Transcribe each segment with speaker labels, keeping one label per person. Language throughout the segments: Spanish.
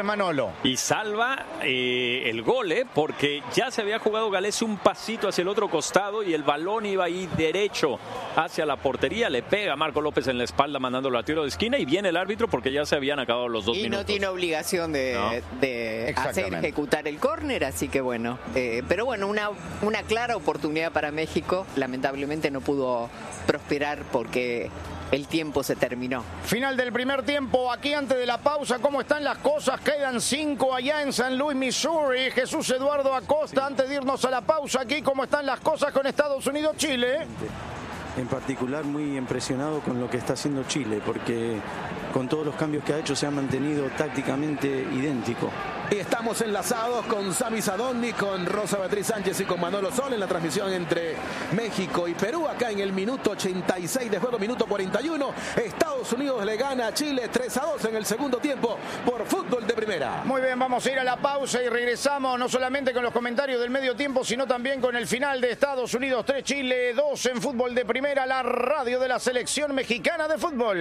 Speaker 1: López Manolo.
Speaker 2: Y salva el gol, porque ya se había jugado Gales un pasito hacia el otro costado y el balón iba ahí derecho hacia la portería. Le pega a Marco López en la espalda mandándolo a tiro de esquina y viene el árbitro porque ya se habían acabado los 2 minutos.
Speaker 3: Y no tiene obligación de hacer ejecutar el córner, así que bueno. Pero bueno, una clara oportunidad para México. Lamentablemente no pudo prosperar porque el tiempo se terminó.
Speaker 1: Final del primer tiempo, aquí antes de la pausa, ¿cómo están las cosas? Quedan 5 allá en San Luis, Missouri. Jesús Eduardo Acosta, antes de irnos a la pausa, aquí, ¿cómo están las cosas con Estados Unidos-Chile?
Speaker 4: En particular muy impresionado con lo que está haciendo Chile, porque con todos los cambios que ha hecho se ha mantenido tácticamente idéntico.
Speaker 5: Y estamos enlazados con Sami Sadovnik, con Rosa Beatriz Sánchez y con Manolo Sol en la transmisión entre México y Perú. Acá en el minuto 86 de juego, minuto 41. Estados Unidos le gana a Chile 3-2 en el segundo tiempo por Fútbol de Primera.
Speaker 1: Muy bien, vamos a ir a la pausa y regresamos no solamente con los comentarios del medio tiempo, sino también con el final de Estados Unidos 3, Chile 2 en Fútbol de Primera, la radio de la selección mexicana de fútbol.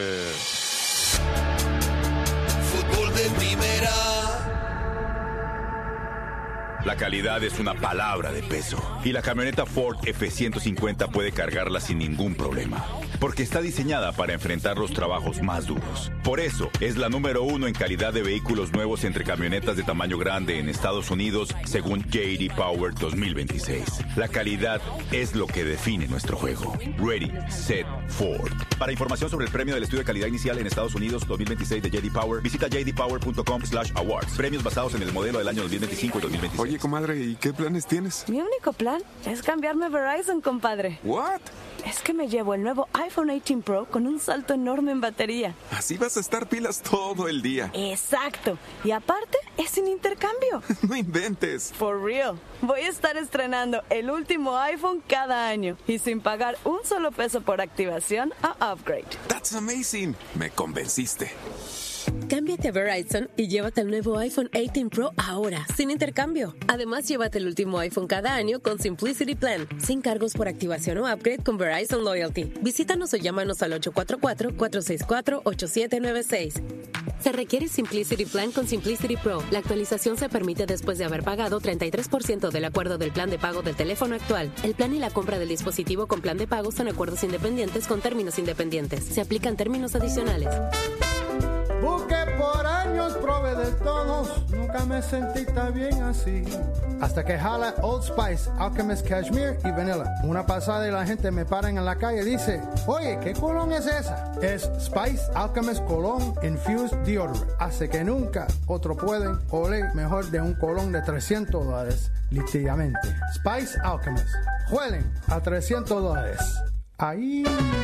Speaker 6: Fútbol de Primera.
Speaker 7: La calidad es una palabra de peso y la camioneta Ford F-150 puede cargarla sin ningún problema, porque está diseñada para enfrentar los trabajos más duros. Por eso es la número 1 en calidad de vehículos nuevos entre camionetas de tamaño grande en Estados Unidos, según J.D. Power 2026. La calidad es lo que define nuestro juego. Ready, Set, Ford. Para información sobre el premio del estudio de calidad inicial en Estados Unidos 2026 de J.D. Power, visita jdpower.com/awards. Premios basados en el modelo del año 2025 y 2026.
Speaker 8: Oye, comadre, ¿y qué planes tienes?
Speaker 9: Mi único plan es cambiarme a Verizon, compadre.
Speaker 8: ¿What?
Speaker 9: Es que me llevo el nuevo iPhone 18 Pro con un salto enorme en batería.
Speaker 8: Así vas a estar pilas todo el día.
Speaker 9: Exacto. Y aparte, es sin intercambio.
Speaker 8: No inventes.
Speaker 9: For real. Voy a estar estrenando el último iPhone cada año y sin pagar un solo peso por activación o upgrade.
Speaker 8: That's amazing. Me convenciste.
Speaker 10: Cámbiate a Verizon y llévate el nuevo iPhone 18 Pro ahora, sin intercambio. Además, llévate el último iPhone cada año con Simplicity Plan, sin cargos por activación o upgrade con Verizon Loyalty. Visítanos o llámanos al 844-464-8796. Se requiere Simplicity Plan con Simplicity Pro. La actualización se permite después de haber pagado 33% del acuerdo del plan de pago del teléfono actual. El plan y la compra del dispositivo con plan de pago son acuerdos independientes con términos independientes. Se aplican términos adicionales.
Speaker 11: Busqué por años, probé de todos, nunca me sentí tan bien así. Hasta que jala Old Spice, Alchemist Cashmere y Vanilla. Una pasada y la gente me paran en la calle y dice, oye, ¿qué cologne es esa? Es Spice Alchemist Cologne Infused Deodorant. Hace que nunca otro pueden oler mejor de un cologne de $300, literalmente. Spice Alchemist. Huelen a $300. Ahí...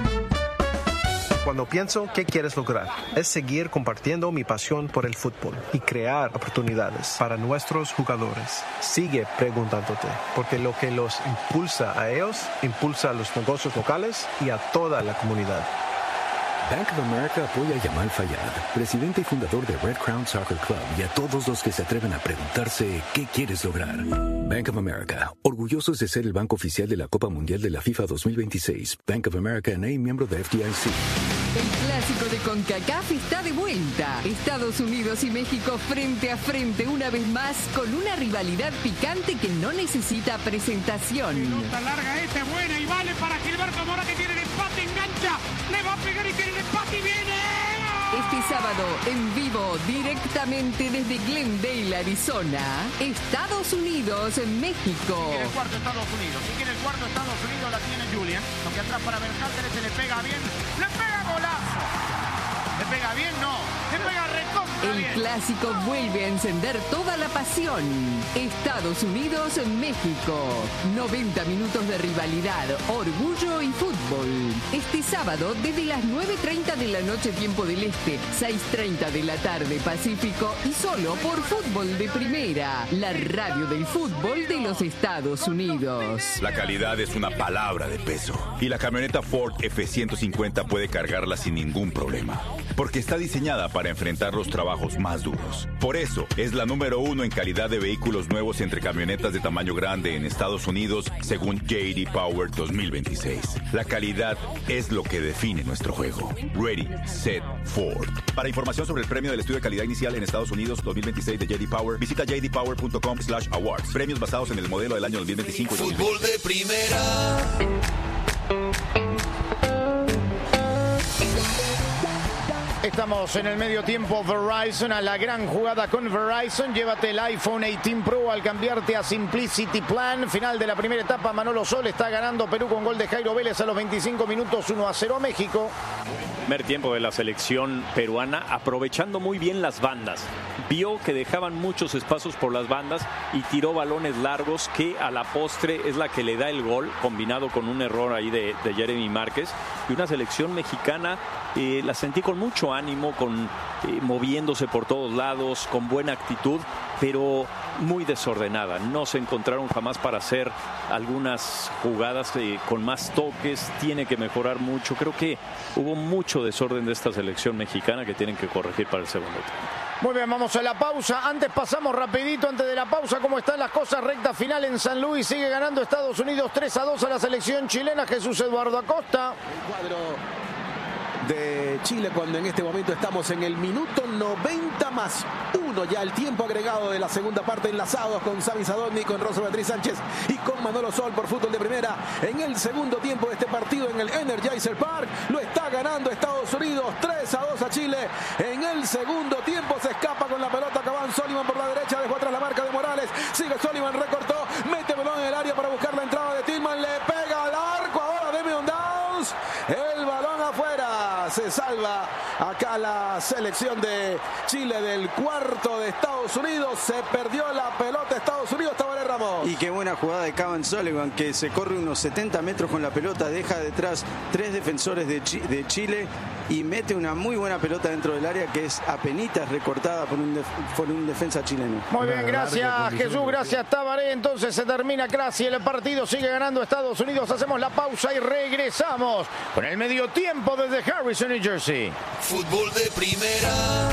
Speaker 12: Cuando pienso qué quieres lograr, es seguir compartiendo mi pasión por el fútbol y crear oportunidades para nuestros jugadores. Sigue preguntándote, porque lo que los impulsa a ellos, impulsa a los negocios locales y a toda la comunidad.
Speaker 13: Bank of America apoya a Yamal Fayad, presidente y fundador de Red Crown Soccer Club, y a todos los que se atreven a preguntarse qué quieres lograr. Bank of America, orgullosos de ser el banco oficial de la Copa Mundial de la FIFA 2026. Bank of America N.A., miembro de FDIC.
Speaker 14: El clásico de CONCACAF está de vuelta. Estados Unidos y México frente a frente una vez más con una rivalidad picante que no necesita presentación.
Speaker 15: Pelota larga esta, buena y vale para Gilberto Mora que tiene el empate, engancha, le va a pegar y tiene el empate y viene.
Speaker 14: Este sábado, en vivo, directamente desde Glendale, Arizona, Estados Unidos, México.
Speaker 15: Si quiere el cuarto Estados Unidos, si quiere el cuarto Estados Unidos la tiene Julian, aunque atrás para Berhalter se le pega bien, le pega golazo. Le pega bien, no, le pega recontra
Speaker 14: bien. El clásico vuelve a encender toda la pasión. Estados Unidos, México. 90 minutos de rivalidad, orgullo y fútbol. Este sábado desde las 9:30 de la noche tiempo del Este, 6:30 de la tarde Pacífico y solo por Fútbol de Primera, la radio del fútbol de los Estados Unidos.
Speaker 7: La calidad es una palabra de peso y la camioneta Ford F-150 puede cargarla sin ningún problema, porque está diseñada para enfrentar los trabajos más duros. Por eso, es la número 1 en calidad de vehículos nuevos entre camionetas de tamaño grande en Estados Unidos, según J.D. Power 2026. La calidad es lo que define nuestro juego. Ready, Set, Ford. Para información sobre el premio del estudio de calidad inicial en Estados Unidos 2026 de J.D. Power, visita jdpower.com/awards. Premios basados en el modelo del año 2025 y 2026.
Speaker 6: Fútbol de primera.
Speaker 1: Estamos en el medio tiempo. Verizon, a la gran jugada con Verizon. Llévate el iPhone 18 Pro al cambiarte a Simplicity Plan. Final de la primera etapa. Manolo Sol está ganando Perú con gol de Jairo Vélez a los 25 minutos, 1-0 a México.
Speaker 2: Primer tiempo de la selección peruana, aprovechando muy bien las bandas. Vio que dejaban muchos espacios por las bandas y tiró balones largos, que a la postre es la que le da el gol, combinado con un error ahí de Jeremy Márquez. Y una selección mexicana, la sentí con mucho ánimo, moviéndose por todos lados, con buena actitud, pero muy desordenada. No se encontraron jamás para hacer algunas jugadas con más toques. Tiene que mejorar mucho. Creo que hubo mucho desorden de esta selección mexicana que tienen que corregir para el segundo tiempo.
Speaker 1: Muy bien, vamos a la pausa. Antes pasamos rapidito, antes de la pausa, cómo están las cosas. Recta final en San Luis. Sigue ganando Estados Unidos 3-2 a la selección chilena. Jesús Eduardo Acosta.
Speaker 5: El cuadro de Chile, cuando en este momento estamos en el minuto 90+1, ya el tiempo agregado de la segunda parte, enlazados con Sami Sadovnik, con Rosa Beatriz Sánchez y con Manolo Sol por Fútbol de Primera. En el segundo tiempo de este partido en el Energizer Park, lo está ganando Estados Unidos 3-2 a Chile. En el segundo tiempo se escapa con la pelota Cavani Soliman por la derecha, dejó atrás la marca de Morales, sigue Soliman, recortó, mete balón en el área para buscar la entrada de Tillman, le pega al arco, ahora Damian Downs, el balón afuera. Se salva acá la selección de Chile del cuarto de Estados Unidos. Se perdió la pelota Estados Unidos, Tabaré Ramos.
Speaker 4: Y qué buena jugada de Cavani Soliman, que se corre unos 70 metros con la pelota, deja detrás 3 defensores de Chile y mete una muy buena pelota dentro del área, que es apenitas recortada por un defensa chileno.
Speaker 1: Muy bien, gracias Jesús, gracias Tabaré. Entonces se termina casi el partido, sigue ganando Estados Unidos. Hacemos la pausa y regresamos con el medio tiempo desde Harrison, New Jersey.
Speaker 6: Fútbol de primera.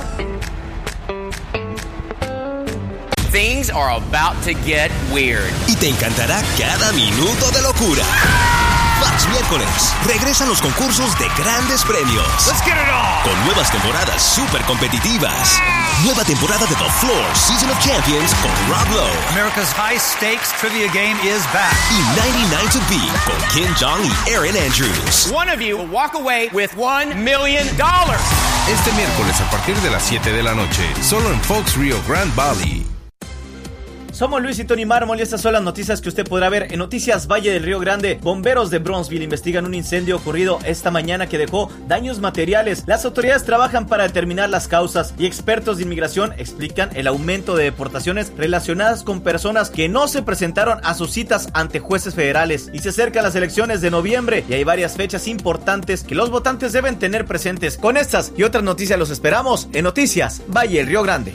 Speaker 16: Things are about to get weird.
Speaker 17: Y te encantará cada minuto de locura. Fox Miércoles. Regresan los concursos de grandes premios.
Speaker 16: Let's get it on.
Speaker 17: Con nuevas temporadas súper competitivas. Nueva temporada de The Floor Season of Champions con Rob Lowe.
Speaker 16: America's high stakes trivia game is back.
Speaker 17: Y 99 to Beat con Kim Jong y Aaron Andrews.
Speaker 16: One of you will walk away with $1 million.
Speaker 18: Este miércoles a partir de las 7 de la noche, solo en Fox Rio Grande Valley.
Speaker 19: Somos Luis y Tony Mármol y estas son las noticias que usted podrá ver en Noticias Valle del Río Grande. Bomberos de Bronzeville investigan un incendio ocurrido esta mañana que dejó daños materiales. Las autoridades trabajan para determinar las causas y expertos de inmigración explican el aumento de deportaciones relacionadas con personas que no se presentaron a sus citas ante jueces federales. Y se acercan las elecciones de noviembre y hay varias fechas importantes que los votantes deben tener presentes. Con estas y otras noticias los esperamos en Noticias Valle del Río Grande.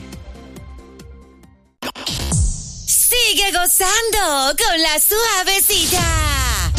Speaker 20: Sigue gozando con la suavecita.